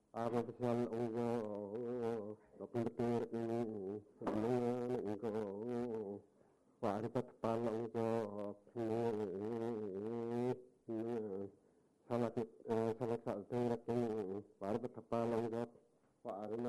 Ako pasal ugo dokumenter ini sebenarnya ko waripat pala ugo salat salat sa tengah ini waripat pala ugo